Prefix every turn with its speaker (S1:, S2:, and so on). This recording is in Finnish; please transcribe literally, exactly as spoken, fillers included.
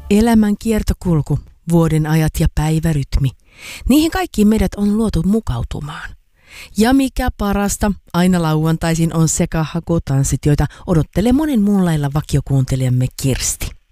S1: Elämän kiertokulku, vuoden ajat ja päivärytmi. Niihin kaikkiin meidät on luotu mukautumaan. Ja mikä parasta, aina lauantaisin on sekahakutanssit, joita odottelee monen muun lailla vakiokuuntelijamme Kirsti.